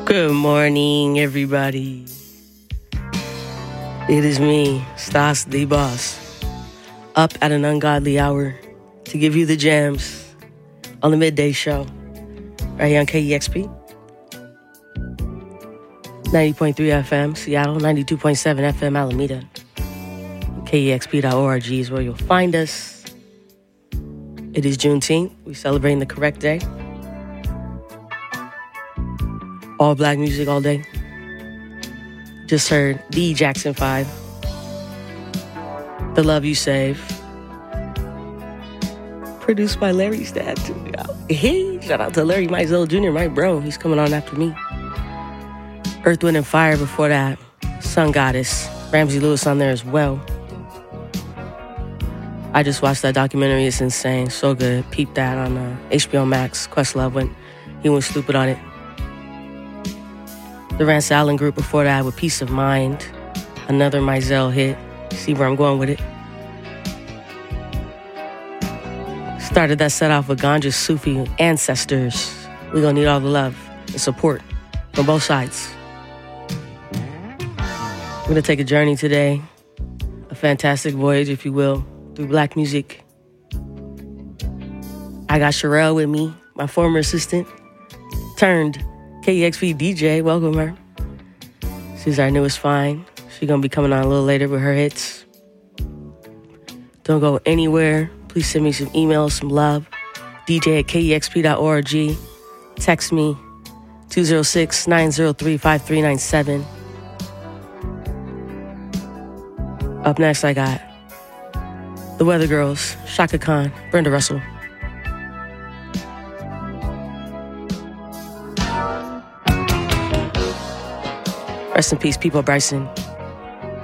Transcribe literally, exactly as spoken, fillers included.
Good morning, everybody. It is me, Stas the Boss, up at an ungodly hour to give you the jams on the midday show, right here on K E X P. ninety point three F M, Seattle, ninety-two point seven F M, Alameda. K E X P dot org is where you'll find us. It is Juneteenth. We're celebrating the correct day. All black music all day. Just heard the Jackson five. The Love You Save. Produced by Larry's dad, too. Hey, shout out to Larry Mizell Junior, my bro. He's coming on after me. Earth, Wind, and Fire before that. Sun Goddess. Ramsey Lewis on there as well. I just watched that documentary. It's insane. So good. Peep that on uh, H B O Max. Questlove went, he went stupid on it. The Rance Allen Group before that with Peace of Mind. Another Mizell hit. See where I'm going with it. Started that set off with Ganja Sufi Ancestors. We're going to need all the love and support from both sides. We're going to take a journey today. A fantastic voyage, if you will, through black music. I got Sherelle with me, my former assistant, turned K E X P D J. Welcome her. She's our newest find. She's going to be coming on a little later with her hits. Don't go anywhere. Please send me some emails, some love. D J at K E X P dot org. Text me two oh six, nine oh three, five three nine seven. Up next, I got The Weather Girls, Shaka Khan, Brenda Russell. Rest in peace, Peabo Bryson.